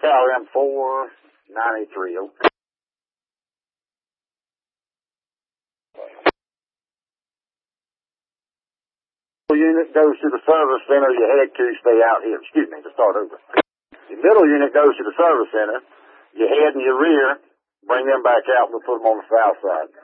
Cal M493. Okay. Unit goes to the service center. Your head crew stay out here. Excuse me, to start over. Your middle unit goes to the service center. Your head and your rear, bring them back out. We'll put them on the south side.